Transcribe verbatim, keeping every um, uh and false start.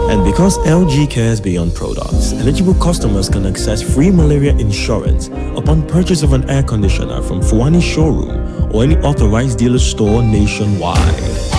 And because L G cares beyond products, eligible customers can access free malaria insurance upon purchase of an air conditioner from Fuani showroom or any authorized dealer store nationwide.